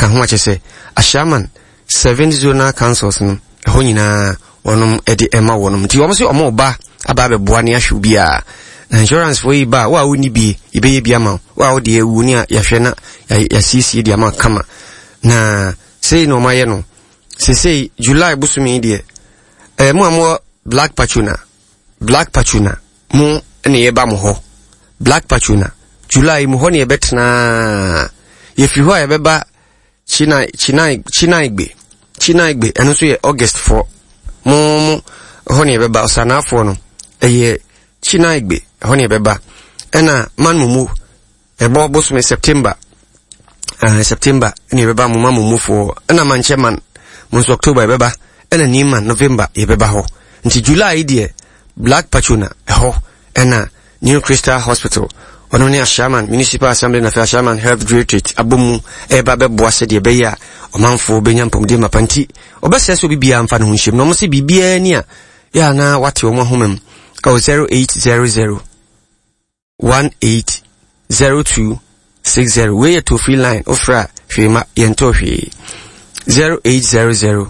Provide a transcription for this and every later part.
ka ho ache se Ashaman 7 zonal councils no ho nyina wonom edi ema wonom ti omo se omo ba aba be boa ne ahwe bia na insurance for yi ba wa woni bi ibeye bia ma wa wo de ewu ni ya hwe na ya sisi di ama kama na sei no maye no sei July busumi de mo amo Black Pachuna mo ne yeba mo ho Black Pachuna July mo ho ne yebetna ye fi ho yebeba China igbe eno so ye August 4 mo ho ne yebeba osanafo no eye China igbe ho ne yebeba ena man mumu ebo busumi September ne yebeba mo mamumu fo ena mancheman mo October yebeba ena nima November yebeba ho nti July die Black Pachuna ho ena New Crystal Hospital ono ne Ashaman Municipal Assembly na Ashaman Health Retreat abomu eba beboa se de beya omanfo benyampom de mapanti obese so bibia amfa no hunhyem no mo se bibia ni a ya na wate omo homem 0800 180260 we to free line ofra hwema yento hwe 0800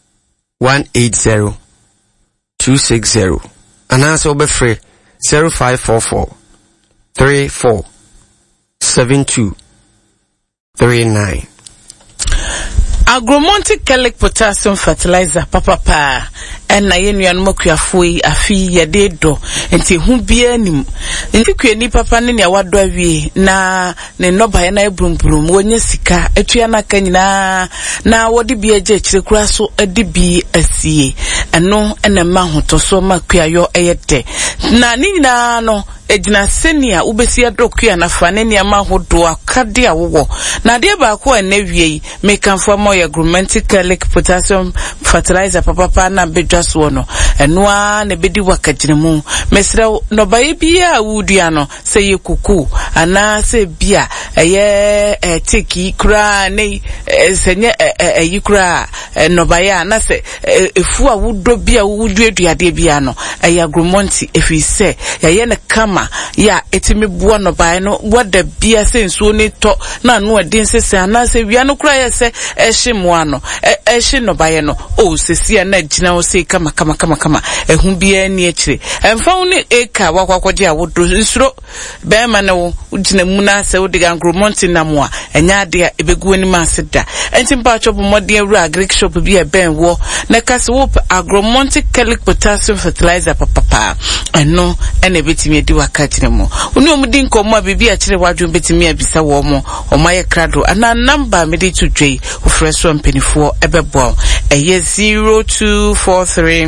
180260 anasa obefre 0544 34 72 39 Agromontic Calic Potassium Fertilizer papa na yenua no makuafo afi yede do enti hu bia nim enti kwani papa ne ne wado awie na ne noba na ebrumbrum wonye sika atua na ka nyina na wodi bia je kire kura so adi bi asie eno na ma hotoso makuayo eyete na ni nyina no ejina senia ubesi adokua na fane ne ma hodo akade awo na de ba ko na wie mekanfo mo Agromontic Calic Potassium Fertilizer papa na bedwaso no enoa na bedi wakagine mu mesra no bae bia wudua no se ye kuku ana se bia eye teki kura ne senye yikura no bae na se efu a wudo bia wuduaduade bia no Agromontic efise ye ne kama ya etimi buo no bae no wada bia se nsuo ne to na no adin sese ana se wia no kura ye se moano no baye no o sesia na gina o se kama ehun bia ni akire emfa woni eka wakwakwode a wodo nsuro be ma na wo gina mu na se wodi Agromontic na mo a enya ade a ebegu ani ma seda enti mpa chop modern ru agric shop bi e ben wo na kase wo Agromontic Calic Potassium Fertilizer papa eno ena betimi edi wakagine mo oni omudi nkomo bibi a kire wadwo betimi abisa wo mo omaye krado ana number me de tudwe fresh one penny for ebebo eye 0243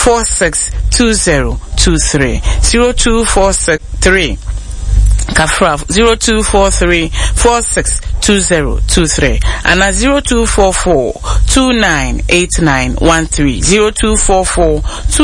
462023 0243 Kafra 0243 462023 and 0244 298913 0244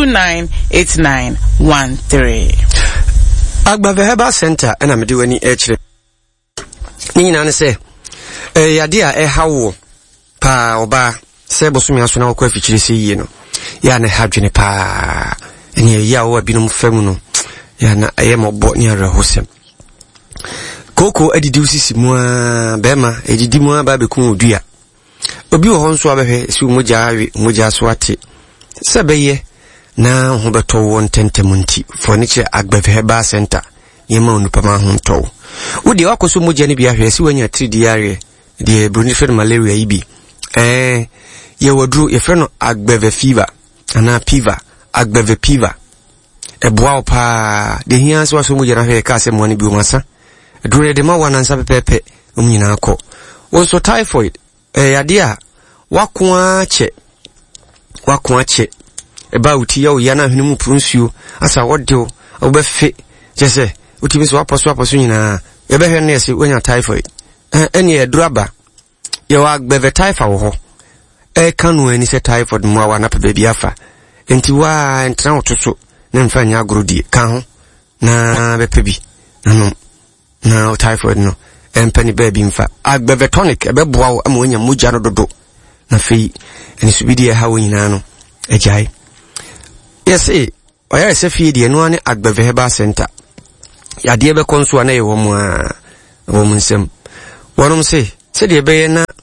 298913 Agbave Herbal Center ena mede wani ekire ni nyina ne se yade a hawo pa oba se bosumi aso na okwa fichire se yie no ya na hadwene pa eni ya wo binom famu no ya na ayemobbo ni arahosem koko adidi usisi mu bema edidi mu aba beku odua obi wo honso abehwe si moja so ate sebeye na ho beto won tentemunti furniture Agbave Herbal Center yema onupa ma ho nto wodi wakoso moja ni bia hwe si wanya 3D yare de brunifer malaria ibi ye wodru ye freno Agbave fever ana piva Agbave piva eboa pa de hian so so moja na hwe ka se mo ni bi o masa dure de ma wana nsa pepepe omnyina akọ wonso typhoid yade a wakoa che eba uti ya uya na hwene mu prunsuo asa wodeo obefe jese utimi so aposo nyina yebehwe na yesi onya typhoid eni eduraba ye wa Agbave typhoid wo ho kanu ani se typhoid mu awa na pebe biafa enti wa entra otoso na mfanya agrodi kan ho na bepebi nanom na typhoid no empani baby mfa Agbave tonic ebeboa wo ama onya moja no dodo na fei eni subidi ha wo nyina no ejai yes oya se fie de no ane Agbave Herbal Center ya de be konso na ye wo mu nsem wonom se de be na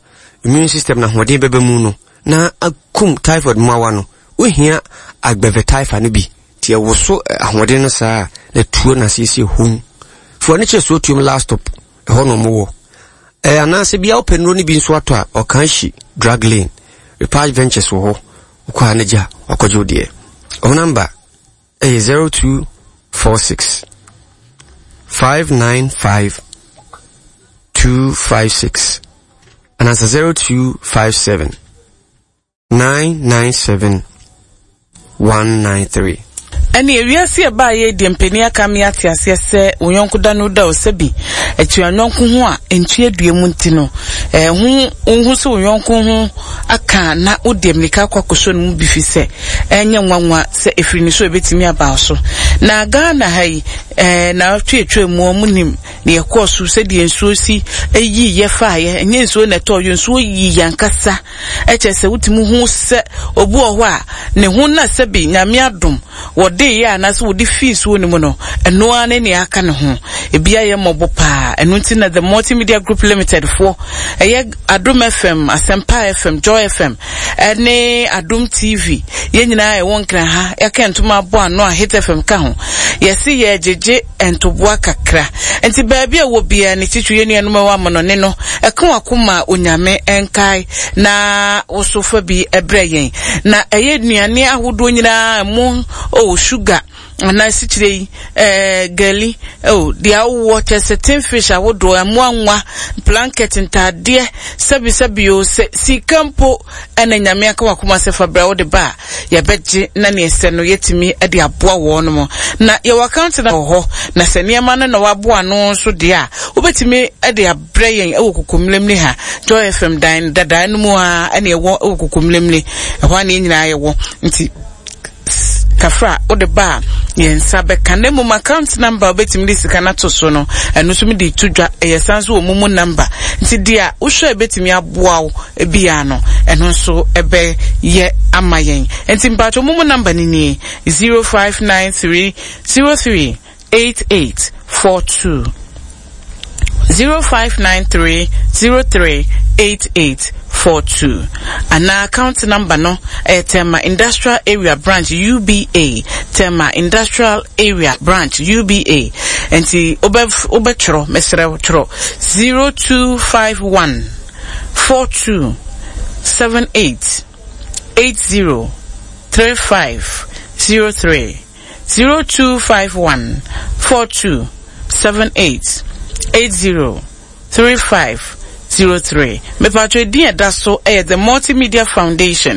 immune system na hode bebe mu no na akum typhoid mawa no ohia agbeve typhoid no bi tie woso ahode no saa na tuo na sisi hom fo ne cheso tuom last stop ho no mo anase bia openro ni bi nso ato a okanshi drug lane repage ventures wo ho kwa aneja akojo de o number 0246 595 256 and as 0257 997 193. Ani ewiase ba ye de mpeni aka mi ate ase se onyanko da no da osabi etuanyonko ho a entue duemu ntino hu so onyanko ho aka na odem nika kwakoso no bi fi se enye nwanwa se efiri ni so ebetimi aba so na Ghana hai na twetwemu munim ne yakoso se de ensuo si eyi ye fa ye enye ensuo na to yo ensuo yi yankasa eche se utimu hu se obu oho a ne hu na se bi nyame adom wode ya na so wodi fees woni mu no eno ane ne aka ne ho ebia ye mobo pa eno nti na the multimedia group limited for eye Adom FM Asempa FM Joy FM ene Adom TV ye nyina e wonkra ha yakentuma abo ano a Hit FM ka ho yesi ye jeje entoboa kakra enti baabi a wo bia ne titwe ye nuanom wa mono ne no eka akoma onyame enkai na osofa bi ebreyen na eye nuane ahodo nyina mu sugar na sichire gali dia water certain fish awodo amuanwa blanket ntade sabi o si campo ena nyame aka wakoma se fabra wo de ba ya beje na ne ese no yetimi ade aboa wo no mo na your account na ho na se niam na waboa no so de a obetimi ade abreyen ewokokomlemni ha Joy FM dan dada no mu a ena ewokokomlemni ho na nyina yewo nti kafra ode ba yensa be kanemu account number obetimi di sika na to so no enu so mi di tudwa yesanso omumu number nti dia wo hwe ebetimi aboa wo ebia no enu so ebe ye amayen nti mpacho omumu number ni 0593038842 0593038842 and our account number no Tema Industrial Area Branch UBA Tema Industrial Area Branch UBA and the obetro mesere tro 0251 42 78 80 35 03 0251 42 78 803503 me patro din da so the Multimedia Foundation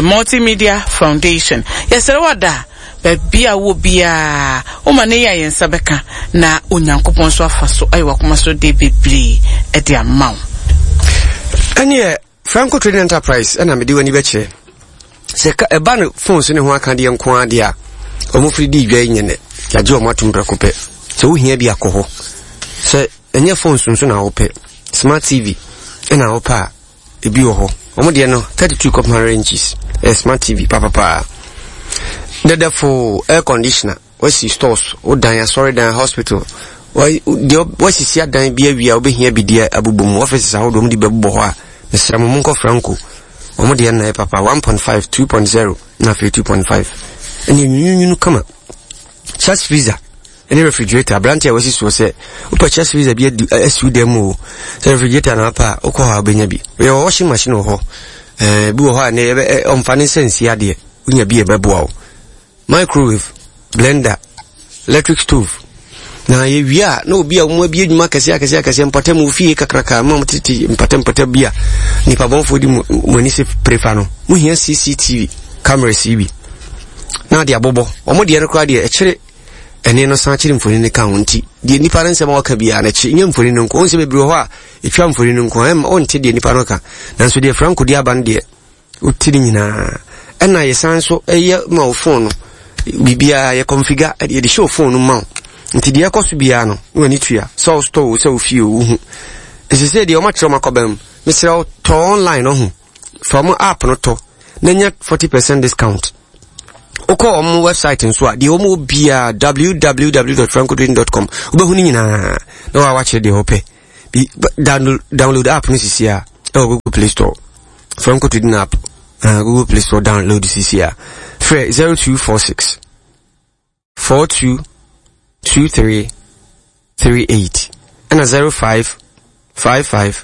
yesere wada bia wo bia o mane ya yensa beka na onyankopon so afaso ayi wakoma so de bebre e de amaw anye Franco Trading Enterprise na me de wani beche se ka eba no phone so ne ho aka de nko ade a omofri di dwa nyene ya je o matum brekope se wo hia bi akoho se enye phone so na wo pe smart TV na wo pa ebi wo ho omo de no 32 inches smart TV papa for air conditioner wasi stores o dan ya sorry dan hospital wasi sia dan bia wi a obehia bidia abubom offices ahodo mo di bebo ho a mesram mo nko Franco omo de na papa 1.5 2.0 na 2.5 eni nyunu kama chest freezer any refrigerator branch wasi so say chest freezer bia asu dem o refrigerator na pa okọ ha benya bi your washing machine ho bi ho ha na omfane sense ya de unya bi ebebo a microwave blender electric stove na ye wia na obi a mo bi adwuma kase mpatam wo fie kakraka ma mtiti mpatam bia ni pa bonfo di mo ni se prefa no mo hia CCTV camera CB na dia bobo omo de rekwa de ekire ene no san kire mfoni ne ka wonti de nipa ran se ma waka bia na chi nya mfoni no nko on se bebre ho a etwa mfoni no nko em on te de nipa no ka nanso de Franco dia ban de utiri nyina ena ye san so eye ma wo phone no bibia ye configure ye de show phone no ma nti de yakoso bia no wani tua so store so fie wo ese se de o ma troma kobam misra to online no hu from app no to na nya 40% discount oko on website nso a de o mo bia www.francotrading.com obehu ni nyina na wa wache de hope bi download app no sisi a Google Play Store. Franco to the app. Google Play Store download the CCR. Free 0246 422338 and a 0555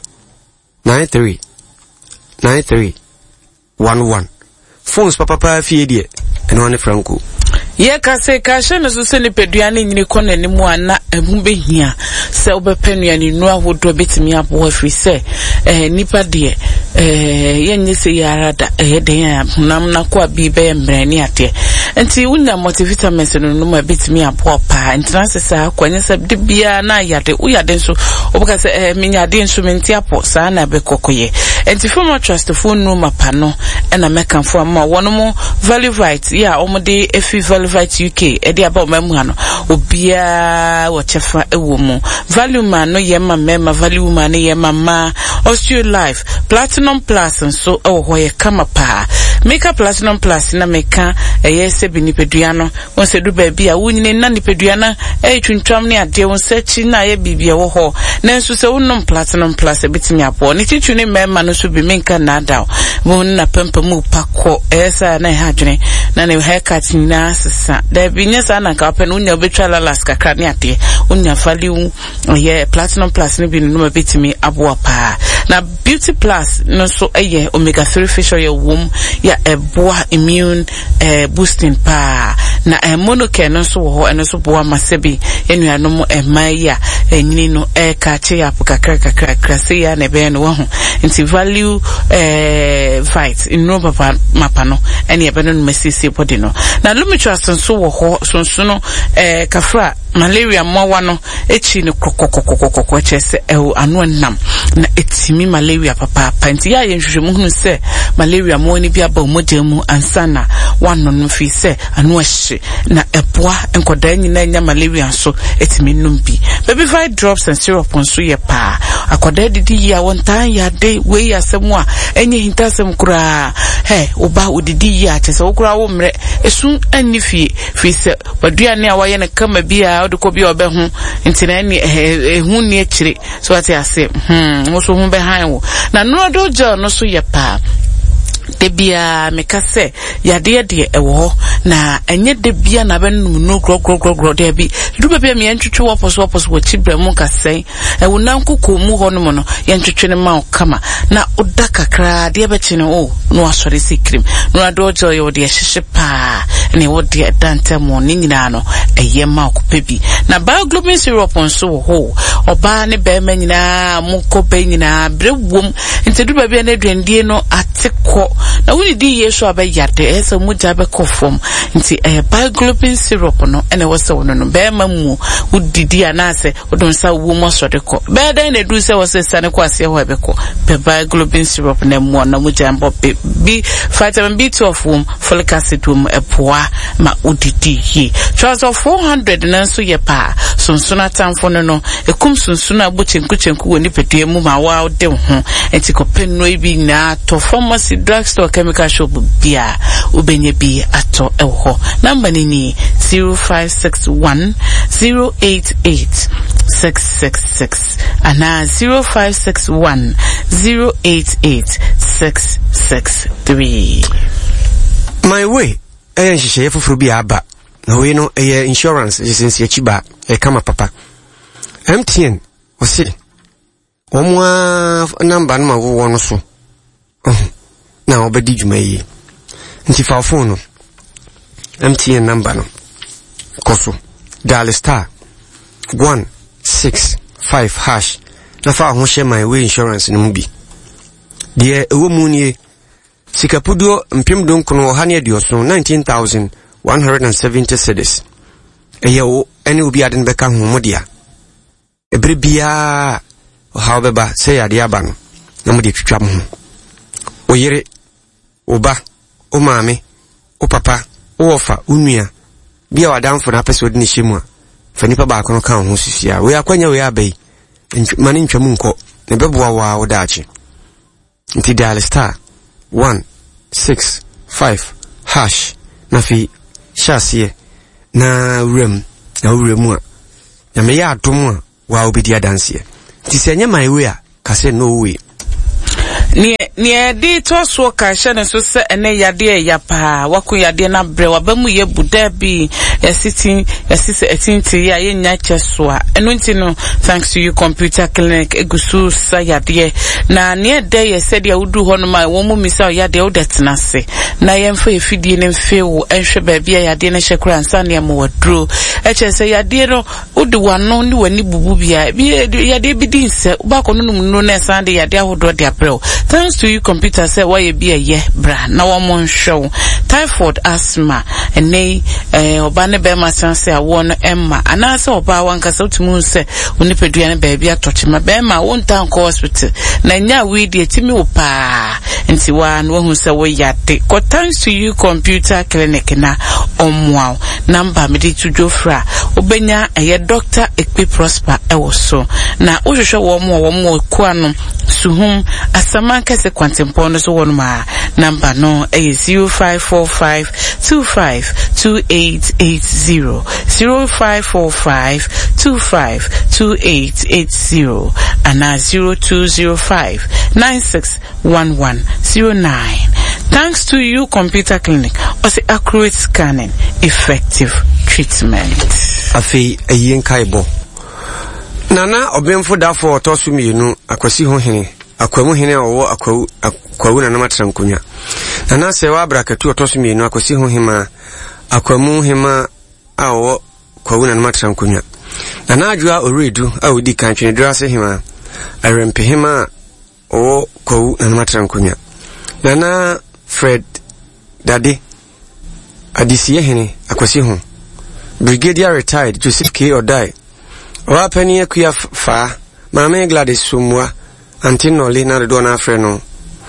9311. Phones papa fie and one Franco. Ye ka se ka hye no so se ne peduane nyini kɔ n'animu ana ehu behia se obepenuane nu ahodo betimi abo afri se nipa de yenye se yara da den ya nam na ko abi be mbrani ate enti wunya multivitamins no no ma betimi abo pa entrance sa kwanye se de bia na yade uyade nso obaka se minyade nso menti apo sa na be kokoye enti former trust phone no mapa no na mekanfo ama wono mo value right ya omode efi value right UK edi aba omamu hano obia wo chefa ewo mu value man no yema mema value man no yema ma Osteo Life Platinum Plus nso ewo ho ye kama pa Meka Platinum Plus na meka se binipedua no wonse du ba bia wunyine na nipedua na twuntwam ne ade wonse chi na ye bibia wo ho na nso se wonom Platinum Plus ebitimi apo ne chichu ne mema no so bi menka na da won na pempa mu pakọ esa na ha dwene na ne haircut na sesa da binya sa na ka pen unya obetwa lalas kakra ne ate unya value ye Platinum Plus ne bi no ma betimi abo pa na Beauty Plus no so omega 3 fish oil wom ya eboa immune boosting pa na monocare no so ho eno so boa masebi enuanom emaya enyini no ka che ya kakra se ya ne be no ho nti value fight in no papa mapa no ene e be no mesisi body no na lumitrust so wo ho so no kafra malaria mwa no echi ne kokokokokoko chese anu nam na etimi malaria papa panti ya yenhwehwemu hunu se malaria mo ni bia ba omodemu ansana wano no fi se anu ahye na eboa enkoda nyina nya malaria so etimi numbi baby five drops and syrup nso ye pa akoda didi ya wontan ya de we ya semu a enye hintasem kura oba odidi ya chese okura wo mre esun ani fi se waduane a waye ne kama bia odiko bia obehu ntina ni ehu ni akire so ati ase wo so hu be han wo na no do jo no so ye pa debia mekase yade de ewo na enye debia na benum no grogro de bi duba bia me yentwetwe wopos wo chibremu kase ewo na nkoko mu ho no no yentwetwe ne ma kama na oda kakra de be chine no asore sikrim no adojo yo de hyehye pa ne wo de dante mo ni nyina no eye ma okopebi na bioglobin syrup nso ho oba ne be ma nyina mu ko be nyina brewom nti duba bia na dwendie no ateko na wuni di yeso abayade esa muja be kofom nti bioglobin syrup no ene wose wono no be ma mu udidi anase odon sa wu mo sode ko be dan na du se wose sane ko ase ho ebeko be bioglobin syrup na mu na muja mbo bi vitamin B12 wom folic acid wom epoa ma udidi yi charge of 400 na so ye pa sunsuna tamfo no ekum sunsuna agbochenkwu woni pedue mu ma wa ode ho enti ko penno ibi na to pharmacy drugstore chemical shop bia ubenye bi ato ewo number ni 0561 088 666 ana 0561 088 663. My way nhihye foforo bi aba na we no insurance license ya chiba kama papa MTN wasi omwa number no ma wo no so na obedi djuma yi nti fa phone MTN number no koso dial star 165 hash na fa ho share my way insurance no bi de ewo mu nie sikapudo mpem donkono ha ne adioso 19,170 cedis eyo ene obi ade beka ho modia ebre bia ha beba se yade aba no na mo de twitwa mo oyere oba o maame o papa o ofa unua bia wadamfo na pese odi ne hyemu a fa nipa ba kono kan ho sisia we akwanya we abai mane ntwamu nko ne beboa wa odachi nti dial star 165 hash na fi shasie na urem a ya me ya adom a wa obedi adanse nti se nya my way a kase no way Near de toss walk, I shall so say, and ya dear yapa, what could ya dear na bre, wabamu ye buddha be a sitting, a sister, a tinty, ya in nature swa, and when thanks to you, computer clinic, egusu, saya dear. Na near day, I said, ya would do one of my woman, miss out ya de odet nase. Na yam for a feeding and feel, and she baby, ya dinner shakra and sanya more drew. Say ya dear, would the one known when you bubia, ya de be set back on no ness and ya dear would draw their pro. Thanks to you, computer, say why you be a ye, bra, now I'm on show. Typhoid, asthma, and nay, Obana Bema say I won Emma, and I saw about one castle to moon say, when you put baby, I touch my Bema, one town hospital. Nanya, we dear Timmy pa, and see one who say, we yate. Thanks to you, computer clinic na wow. Number me to Jofra, Obenya, a ye doctor, equip prosper, also. Now, Usha one more quanum, Suhum, Asamanka se quantum so one ma. Number no, a 0545 252880, 0545 252880, and 0205 961109. Thanks to you, computer clinic, also accurate scanning, effective treatment. Afi a yen kaibo. Nana obemfo da for tosu mienu akwasi ho hene akwamu hene owo akwawu na matran kunya. Nana se wa brakatu tosu mienu akwasi ho hema akwamu hema awo kwawu na matran kunya. Nana adwa oredu awudi kantwe dura se hema arempe hema owo kwawu na matran kunya. Nana Fred Daddy Adisiye hene akwasi ho Brigadier retired Joseph K. Odai Wa penny akuya fa Mame Gladys Sumwa Antinoli na do na afre no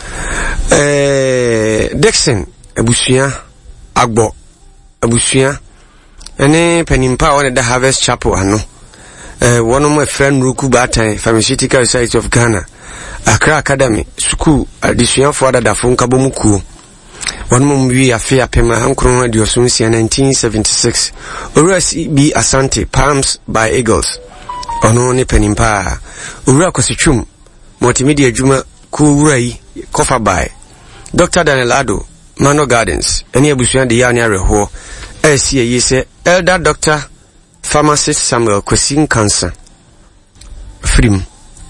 Dixon Abusia Agbo Abusia ene penimpa one the Harvest Chapel ano one of my friend Ruku Batan Pharmaceutical Society of Ghana Accra Academy School Addition for the Funka Bomuku one mum we affair pema Hankron Radio Sunsia 1976 Ores B Asante Palms by Eagles Ono ne penimpa Ura Kosichum Multimedia Juma Kurai Kofa by Dr. Daniel Ado Mano Gardens Any Abusian de Yana Reho LCA yese Elder Doctor Pharmacist Samuel Kwesin Cancer Frimu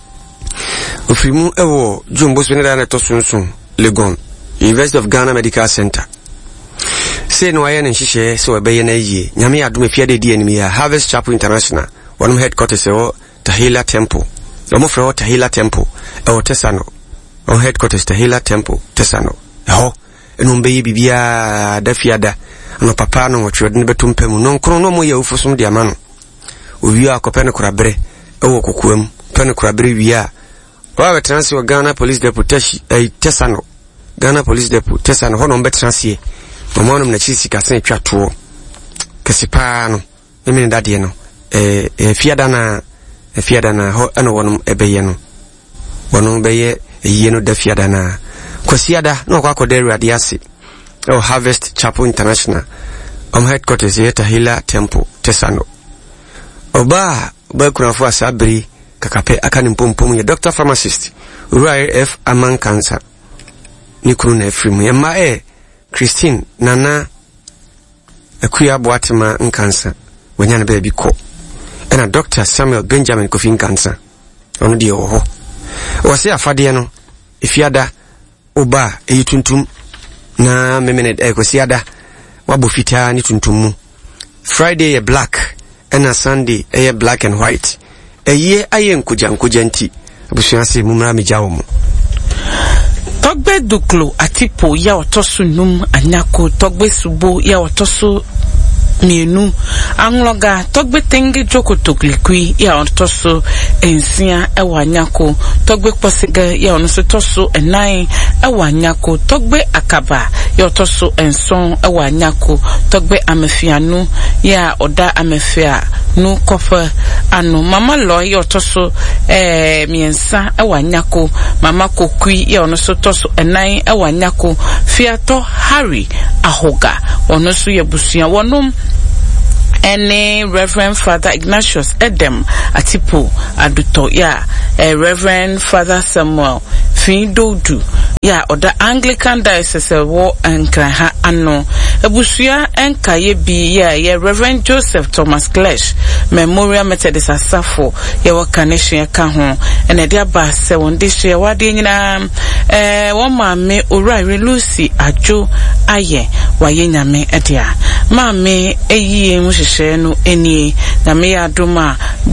ewo Jumbo Swineda na Tosunsun Legon University of Ghana Medical Center Say no ayen nshishe so ebeye na yi nyame adome fiade di enimi ya Harvest Chapel International one headquarters ewo Tahila Temple omo fra Tahila Temple ewo Tesano on headquarters Tahila Temple Tesano eho enumbe yi bibia da fiada no papa no wotwede ne betumpemu no nkro no mo ya ufosum di amano owi akope ne korabre ewo kokoam pe ne korabre wiya wa veteransi wa Ghana Police Deputation Tesano Ghana Police Depot Tesano hono mbetrasie omo no na chisi ka sen twato kesipa no emi ne dade no fiada na ho ana wonum ebeye no wonum beye eyi no da fiada na kwasiada no kwa kodere adiase Harvest Chapel International headquarters here Tahila Temple Tesano oba kunafo asabri kakape akani mpompom ya Dr. Pharmacist Uri F. Aman Cancer nikunu na efrimu yema Christine Nana akuya boatima nkansa wanyana baby ko ena Dr. Samuel Benjamin Kofi Cancer ono die oho wase afade no ifiada oba eyituntum na memene kwasiada wabo fita ni tuntumu Friday ye black ena Sunday ye black and white eye ayen kujanti abusuase mumra mejawo mu Togbe duklo atipo ya otosu num anyako togbe subo ya otosu mienu angloga togbe tenge joko toklikui ya otosu ensia ewa anyako togbe posiga ya onoso tosu enai ewa anyako togbe akaba ya otosu enson ewa anyako togbe amefianu ya oda amefia nu kofa anu mama lo ya otosu miensa ewa anyako mama kokui ya onoso tosu enai ewa anyako fiato Harry ahoga onoso ya busuya wonum ene Reverend Father Ignatius Edem Atipo Aduto ya Reverend Father Samuel fin dodu ya oda Anglican Diocese wo enkran ha ano ebusua enkaye bi ya Reverend Joseph Thomas Clash Memorial Methodist Asafo ya wakanehwe ka ho ene dia ba se wonde hwe wade nyina won maame Owurare Lucy Ajo aye waye nyame edia maame eyi mu hwehwe no enie nyame ya adoma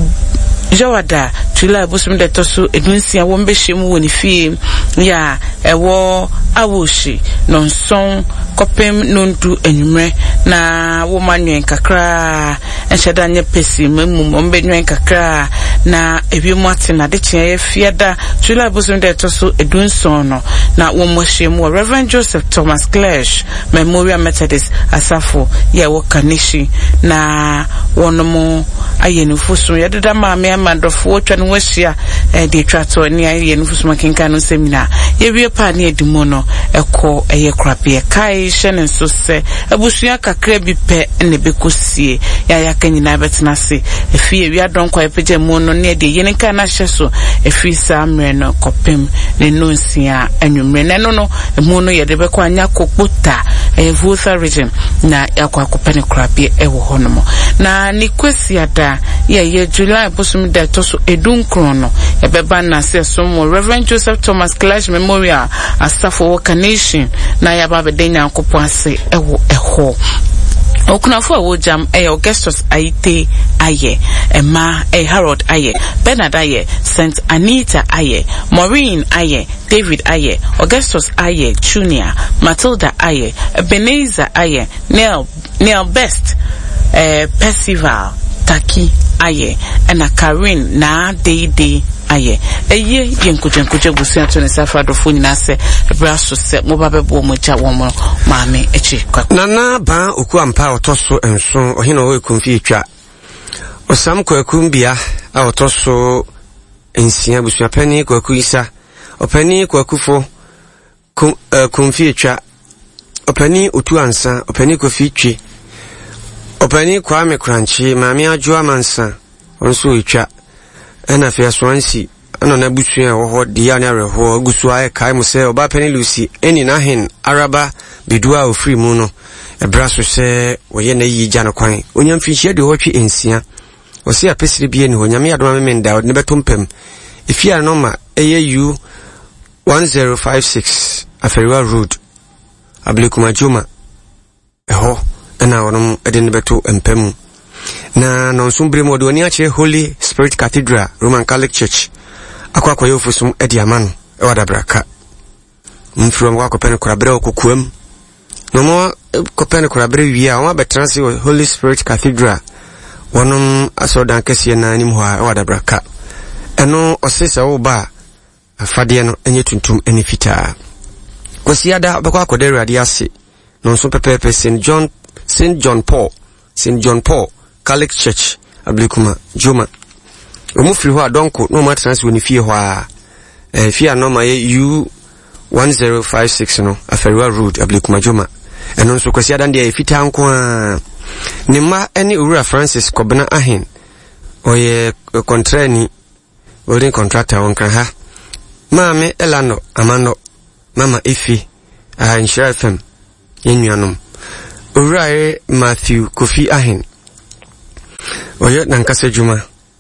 Jawada tula busum de tosu edunsia wo mbehwem woni fie ya ewo awoshi nonson kopem nondu enwumre na wo manwen kakra enhyeda nye pesi mamum ombenwen kakra na ebiemu atena de kye fiada tula busum de tosu edunson no na wo mohwem wo Reverend Joseph Thomas Clash Memorial Methodist Asafo ya wo kanishi na wonomo ayenufusu yadeda maame amandofo wotwa no wahia de twato ne ayenufusu makenka no semina yewie pa ne edimo no ekọ krapie kai hye nso se abusua kakra bi pe ne bekosie ya yakanyina betena se efi ewia donkwa epeje mu no ne de yenika na hye so efi samre no kopem ne nonsia anwumre ne no mu no ye de bekọ anya kokpota Vusa region na yakwa akopene krapie ewo honomo na ni kwesi ada ye July busum de toso edunkron no ebeba na se somo Reverend Joseph Thomas Clash Memorial Asafo Woka Nation na yaba bedenya akopọ ase ewo eho Okunafo wojam Augustus Aite aye Emma Harold aye Bernard aye St Anita aye Maureen aye David aye Augustus aye Junior Matilda aye Ebenezer aye Neil Best Percival Taki aye and Karin na Day aye eye yenkujenkuje busia to ne safa dofo nyina se braso se mobabebo moja womo maame echi kwa nana ba oku ampa otoso enso ohina wo ekumfi twa osam kwakumbia a otoso ensia busia pani kwakuisa opani kwakufo kumfi twa opani otu ansa opani kofi twi opani kwa mekranchi maame ajo amansa onso twa ena fia Swansea ana na busua wo ho dia na reho gusu aye kai mu se oba pani Lucy eni na hen araba bidua ofri mu no ebraso se woye na yi gya no kwan onyam finhia de ho twe ensia wo se apesire bie ni ho nyame adoma memenda ne betompem efia no ma eye u 1056 Aferiwa Road Ablekuma Juma eho ena wonom ede ne beto empem na nonsumbre modoni ache Holy Spirit Cathedral Roman Catholic Church akwa yofusum ediamano ewada braka mfrom kwa kopene korabre okokuam no mo kopene korabre wiya wa betranse Holy Spirit Cathedral wonum asodan kese na anim ho ewada braka eno osese wo ba afade no enye tuntum eni fitaa kosiada bekwa akodere ade ase nonso pepepe St John Paul Catholic Church Ablekuma Juma omufiri ho adonko no matrans woni fie ho a fie no ma ye u 1056 no Aferiwa Road Ablekuma Juma eno nso kwasi adan de fita nko a ne ma eni Owura Francis Kobena ahen oye kontrani welding contractor wonkan ha maame Elano Amano mama Efi Nhyira FM yenuanom Owura Matthew Kofi ahen oye nankase juma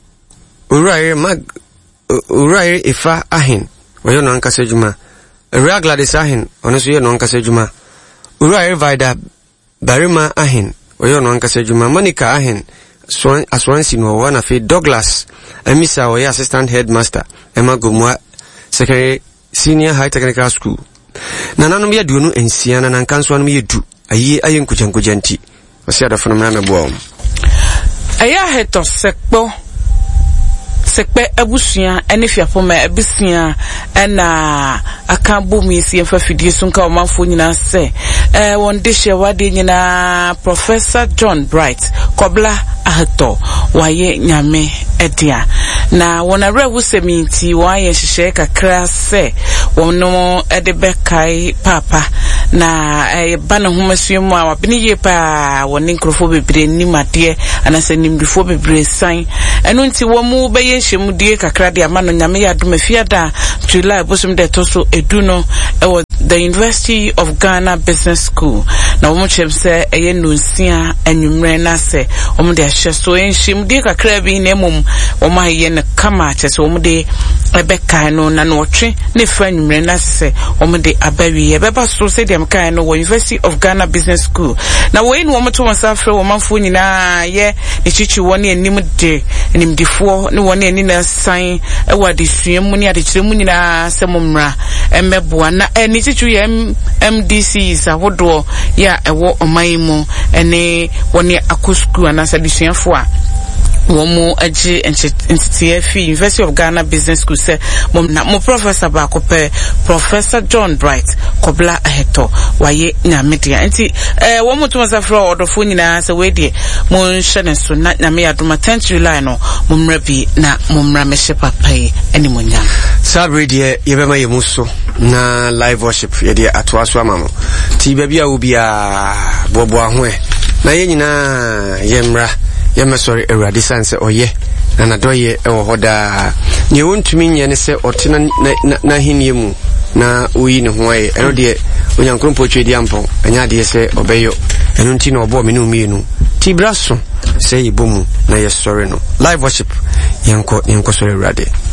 Owura Ifa ahen oye nankase juma Owura Gladys ahen oneso ye nankase juma Owura Vida Barima ahen oye nankase juma Monica ahen Swansea no wana fe Douglas Emisa oye assistant headmaster Emma Gomwa secretary senior high technical school nananom ye duonu ensia na nankanso anom ye du aye nkujankujanti osia da fono me boa aya heto sekpe abusua ene fiapoma abusua na aka bomi si emfa fidie so nka omanfo nyina se won de hye wade nyina Professor John Bright Kobla aheto waye nyame edia na wona rewu seminti waye hye kakra se wono ede bekai papa na bana homasuemu a wabene ye pa woni nkrofo bebre nimade anase nimdifo bebre san eno nti wo mu beye nhemudie kakra de amano nyame ya domafiada July bosom de toso eduno ewo the University of Ghana Business School na wo mu chemse eye nonsia anwumre na se wo mu de ahyeso nhemudie kakra bi na emom wo ma ye ne kama chese wo mu de ebeka no na no twe ne fa anwumre na se wo mu de abawi ebeba so se dem kan no University of Ghana Business School na wo enu wo mu to wasafre wo manfo nyina ye ne chichi woni anim de animdifo ne woni ani na san ewa de suemu ne ade kiremu nyina se momra emmeboa na ni chichi ye MDCs ahodo ya ewo omayimu ene woni akosku anasa de suafo a womo agi NCTF University of Ghana Business School se mo professor ba ko pe Professor John Bright kobla aheto waye nyamedia enti womo to masafro odofo nyina se we de mo nhye so na nyame adoma 10th July no mo mrabi na mo mra me papai eni mo nyam sabre de yebema yemuso na live worship ye de atoaso amamo ti bia a obi a bobo aho na ye nyina yemra sorry Eradi sanse oye na nadoye ewo hoda nye wontumi nye ne se otena na hiniemu na uyi ne ho aye eno de onyankrompo twedi ampo anya de se obeyo eno nti na obo menu mienu ti braso se ibomu na ye sorry no live worship yanko sorry Eradi